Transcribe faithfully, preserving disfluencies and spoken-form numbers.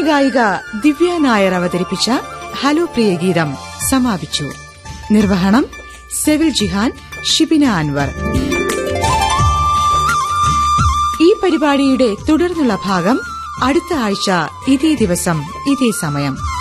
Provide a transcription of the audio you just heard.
ഗായിക ദിവ്യ നായർ അവതരിപ്പിച്ച ഹലോ പ്രിയഗീതം സമാപിച്ചു. നിർവഹണം സെവിൽ ജിഹാൻ, ഷിബിന അൻവർ. ഈ പരിപാടിയുടെ തുടർന്നുള്ള ഭാഗം അടുത്ത ആഴ്ച ഇതേ ദിവസം ഇതേ സമയം.